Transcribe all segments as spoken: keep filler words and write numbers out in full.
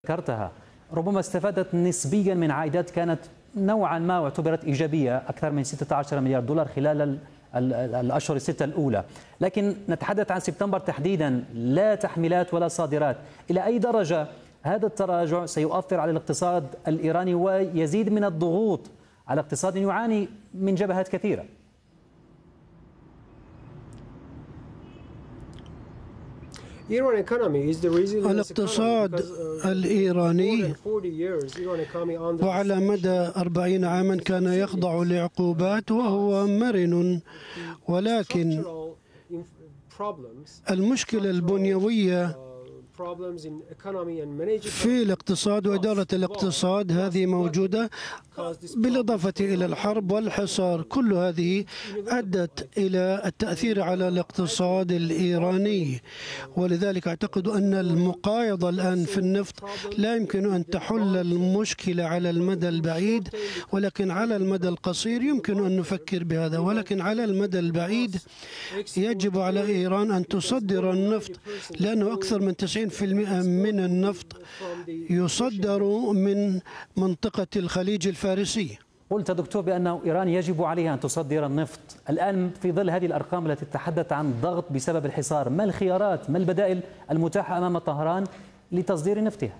ذكرتها ربما استفادت نسبيا من عائدات كانت نوعا ما واعتبرت إيجابية أكثر من ستة عشر مليار دولار خلال الأشهر الستة الأولى، لكن نتحدث عن سبتمبر تحديدا، لا تحميلات ولا صادرات. إلى أي درجة هذا التراجع سيؤثر على الاقتصاد الإيراني ويزيد من الضغوط على اقتصاد يعاني من جبهات كثيرة؟ الاقتصاد الإيراني وعلى مدى أربعين عاما كان يخضع لعقوبات وهو مرن، ولكن المشكلة البنيوية في الاقتصاد وإدارة الاقتصاد هذه موجودة، بالإضافة إلى الحرب والحصار. كل هذه أدت إلى التأثير على الاقتصاد الإيراني، ولذلك أعتقد أن المقايضة الآن في النفط لا يمكن أن تحل المشكلة على المدى البعيد، ولكن على المدى القصير يمكن أن نفكر بهذا. ولكن على المدى البعيد يجب على إيران أن تصدر النفط، لأنه أكثر من تسعين بالمئة من النفط يصدر من منطقة الخليج الفارسي. قلت دكتور بأن إيران يجب عليها أن تصدر النفط. الآن في ظل هذه الأرقام التي تتحدث عن ضغط بسبب الحصار، ما الخيارات، ما البدائل المتاحة أمام طهران لتصدير نفطها؟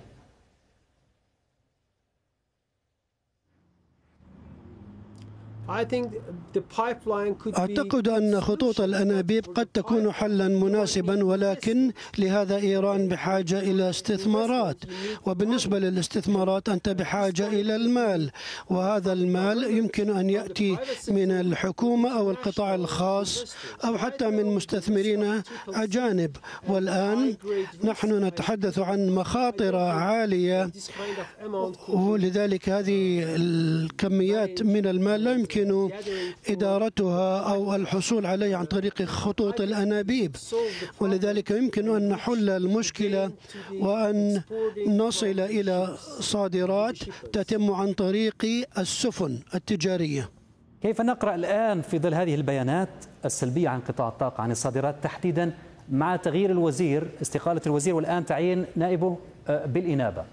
أعتقد أن خطوط الأنابيب قد تكون حلا مناسبا، ولكن لهذا إيران بحاجة إلى استثمارات، وبالنسبة للاستثمارات أنت بحاجة إلى المال، وهذا المال يمكن أن يأتي من الحكومة أو القطاع الخاص أو حتى من مستثمرين أجانب. والآن نحن نتحدث عن مخاطر عالية، ولذلك هذه الكميات من المال لا يمكن إدارتها أو الحصول عليه عن طريق خطوط الأنابيب، ولذلك يمكن أن نحل المشكلة وأن نصل إلى صادرات تتم عن طريق السفن التجارية. كيف نقرأ الآن في ظل هذه البيانات السلبية عن قطاع الطاقة، عن الصادرات تحديدا، مع تغيير الوزير، استقالة الوزير والآن تعيين نائبه بالإنابة؟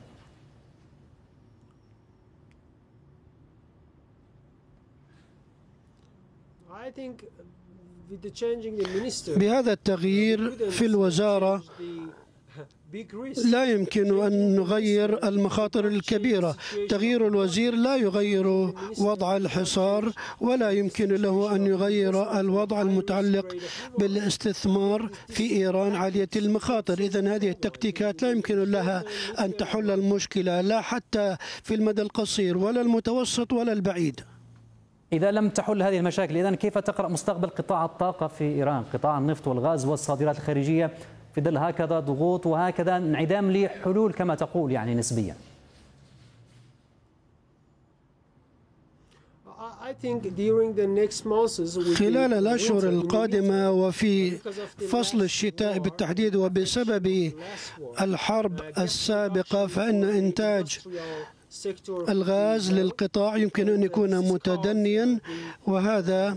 بهذا التغيير في الوزارة لا يمكن أن نغير المخاطر الكبيرة. تغيير الوزير لا يغير وضع الحصار، ولا يمكن له أن يغير الوضع المتعلق بالاستثمار في إيران عالية المخاطر. إذن هذه التكتيكات لا يمكن لها أن تحل المشكلة، لا حتى في المدى القصير ولا المتوسط ولا البعيد. إذا لم تحل هذه المشاكل، إذن كيف تقرأ مستقبل قطاع الطاقة في إيران، قطاع النفط والغاز والصادرات الخارجية، في ظل هكذا ضغوط وهكذا انعدام لحلول كما تقول يعني نسبيا؟ خلال الأشهر القادمة وفي فصل الشتاء بالتحديد، وبسبب الحرب السابقة، فإن إنتاج الغاز للقطاع يمكن أن يكون متدنيا، وهذا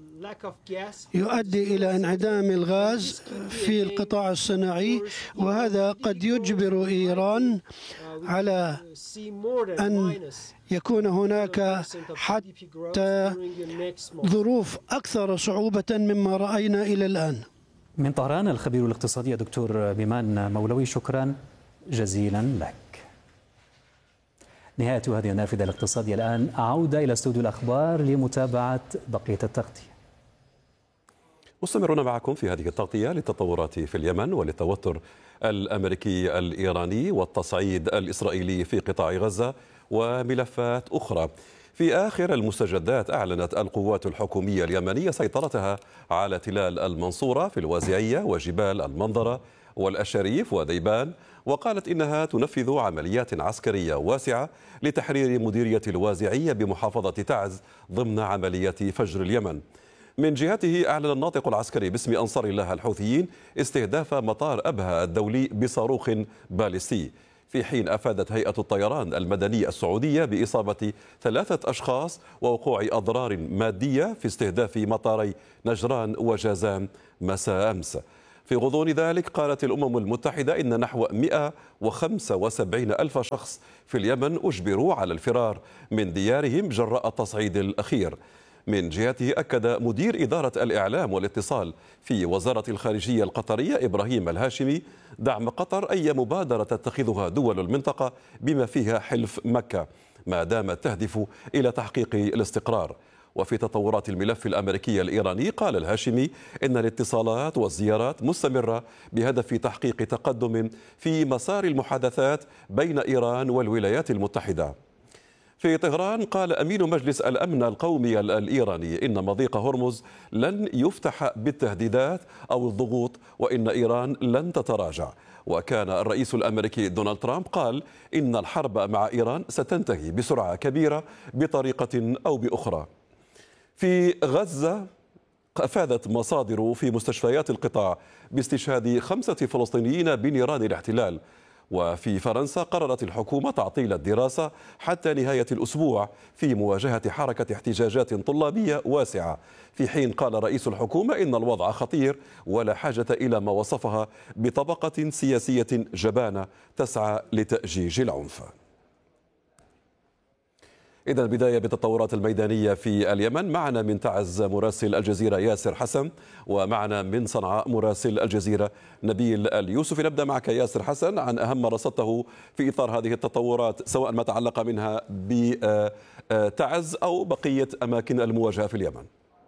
يؤدي إلى انعدام الغاز في القطاع الصناعي، وهذا قد يجبر إيران على أن يكون هناك حتى ظروف أكثر صعوبة مما رأينا إلى الآن. من طهران الخبير الاقتصادي دكتور بيمان مولوي، شكرا جزيلا لك. نهاية هذه النافذة الاقتصادية. الآن عودة إلى استوديو الأخبار لمتابعة بقية التغطية. مستمرون معكم في هذه التغطية للتطورات في اليمن وللتوتر الأمريكي الإيراني والتصعيد الإسرائيلي في قطاع غزة وملفات أخرى. في آخر المستجدات، أعلنت القوات الحكومية اليمنية سيطرتها على تلال المنصورة في الوازعية وجبال المنظرة والأشريف وديبان، وقالت إنها تنفذ عمليات عسكرية واسعة لتحرير مديرية الوازعية بمحافظة تعز ضمن عملية فجر اليمن. من جهته، أعلن الناطق العسكري باسم أنصار الله الحوثيين استهداف مطار أبها الدولي بصاروخ باليستي، في حين أفادت هيئة الطيران المدني السعودية بإصابة ثلاثة أشخاص ووقوع أضرار مادية في استهداف مطاري نجران وجازان مساء أمس. في غضون ذلك قالت الأمم المتحدة إن نحو مئة وخمسة وسبعين ألف شخص في اليمن أجبروا على الفرار من ديارهم جراء التصعيد الأخير. من جهته أكد مدير إدارة الإعلام والاتصال في وزارة الخارجية القطرية إبراهيم الهاشمي دعم قطر أي مبادرة تتخذها دول المنطقة بما فيها حلف مكة ما دامت تهدف إلى تحقيق الاستقرار. وفي تطورات الملف الأمريكي الإيراني قال الهاشمي إن الاتصالات والزيارات مستمرة بهدف تحقيق تقدم في مسار المحادثات بين إيران والولايات المتحدة. في طهران قال أمين مجلس الأمن القومي الإيراني إن مضيق هرمز لن يفتح بالتهديدات أو الضغوط وإن إيران لن تتراجع. وكان الرئيس الأمريكي دونالد ترامب قال إن الحرب مع إيران ستنتهي بسرعة كبيرة بطريقة أو بأخرى. في غزة أفادت مصادر في مستشفيات القطاع باستشهاد خمسة فلسطينيين بنيران الاحتلال. وفي فرنسا قررت الحكومة تعطيل الدراسة حتى نهاية الأسبوع في مواجهة حركة احتجاجات طلابية واسعة، في حين قال رئيس الحكومة إن الوضع خطير ولا حاجة إلى ما وصفها بطبقة سياسية جبانة تسعى لتأجيج العنف. إذا البداية بالتطورات الميدانية في اليمن. معنا من تعز مراسل الجزيرة ياسر حسن، ومعنا من صنعاء مراسل الجزيرة نبيل اليوسفي. نبدأ معك ياسر حسن عن أهم ما رصدته في إطار هذه التطورات، سواء ما تعلق منها بتعز أو بقية أماكن المواجهة في اليمن.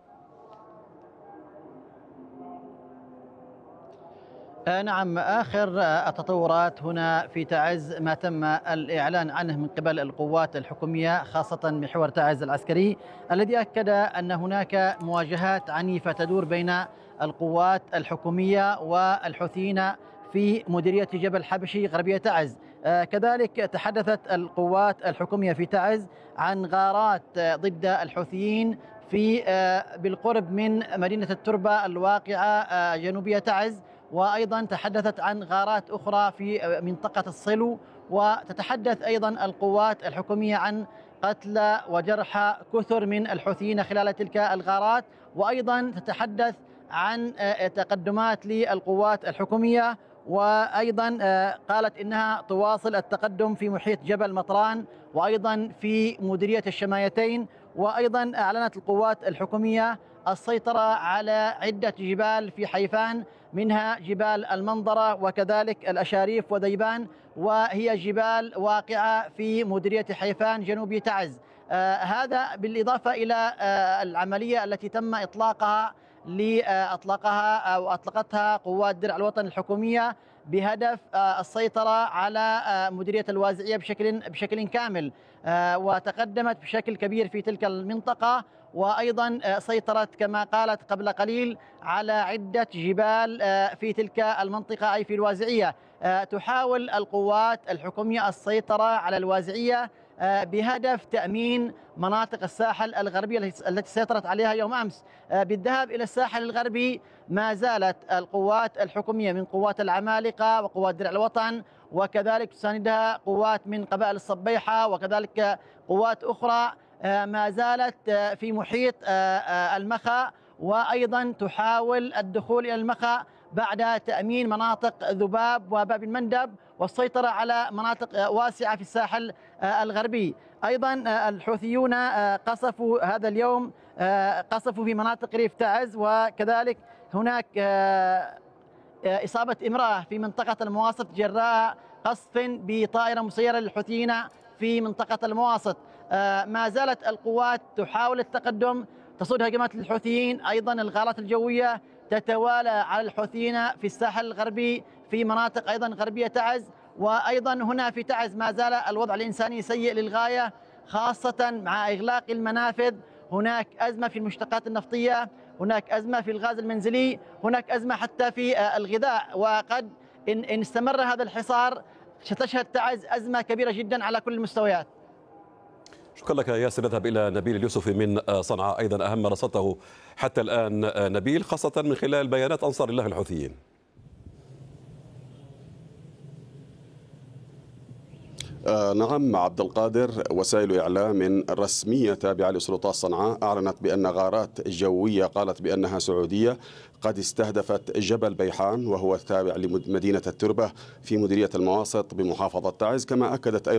نعم، آخر التطورات هنا في تعز ما تم الإعلان عنه من قبل القوات الحكومية، خاصة محور تعز العسكري الذي أكد أن هناك مواجهات عنيفة تدور بين القوات الحكومية والحوثيين في مديرية جبل حبشي غربية تعز. كذلك تحدثت القوات الحكومية في تعز عن غارات ضد الحوثيين في بالقرب من مدينة التربة الواقعة جنوبية تعز، وأيضا تحدثت عن غارات أخرى في منطقة الصلو. وتتحدث أيضا القوات الحكومية عن قتلى وجرحى كثر من الحوثيين خلال تلك الغارات، وأيضا تتحدث عن تقدمات للقوات الحكومية، وأيضا قالت إنها تواصل التقدم في محيط جبل مطران وأيضا في مديرية الشمايتين. وأيضا أعلنت القوات الحكومية السيطرة على عدة جبال في حيفان، منها جبال المنظرة وكذلك الأشاريف وديبان، وهي جبال واقعة في مديرية حيفان جنوب تعز. آه هذا بالإضافة إلى آه العملية التي تم إطلاقها لأطلقها أو أطلقتها قوات درع الوطن الحكومية بهدف آه السيطرة على آه مديرية الوازعية بشكل بشكل كامل، آه وتقدمت بشكل كبير في تلك المنطقة، وأيضا سيطرت كما قالت قبل قليل على عدة جبال في تلك المنطقة أي في الوازعية. تحاول القوات الحكومية السيطرة على الوازعية بهدف تأمين مناطق الساحل الغربي التي سيطرت عليها يوم أمس. بالذهاب إلى الساحل الغربي ما زالت القوات الحكومية من قوات العمالقة وقوات درع الوطن، وكذلك تساندها قوات من قبائل الصبيحة وكذلك قوات أخرى ما زالت في محيط المخا، وأيضا تحاول الدخول إلى المخا بعد تأمين مناطق ذباب وباب المندب والسيطرة على مناطق واسعة في الساحل الغربي. أيضا الحوثيون قصفوا هذا اليوم قصفوا في مناطق ريف تعز، وكذلك هناك إصابة امرأة في منطقة المواسط جراء قصف بطائرة مسيرة للحوثيين في منطقة المواسط. ما زالت القوات تحاول التقدم تصد هجمات للحوثيين. أيضا الغارات الجوية تتوالى على الحوثيين في الساحل الغربي في مناطق أيضا غربية تعز. وأيضا هنا في تعز ما زال الوضع الإنساني سيء للغاية، خاصة مع إغلاق المنافذ. هناك أزمة في المشتقات النفطية، هناك أزمة في الغاز المنزلي، هناك أزمة حتى في الغذاء، وقد إن, إن استمر هذا الحصار ستشهد تعز أزمة كبيرة جدا على كل المستويات. شكرا لك ياسر. نذهب إلى نبيل اليوسفي من صنعاء، أيضا أهم ما رصدته حتى الآن نبيل، خاصة من خلال بيانات أنصار الله الحوثيين. آه نعم عبد القادر، وسائل إعلام رسمية تابعة لسلطات صنعاء أعلنت بأن غارات جوية قالت بأنها سعودية قد استهدفت جبل بيحان، وهو تابع لمدينة التربة في مديرية المواسط بمحافظة تعز. كما أكدت أيضا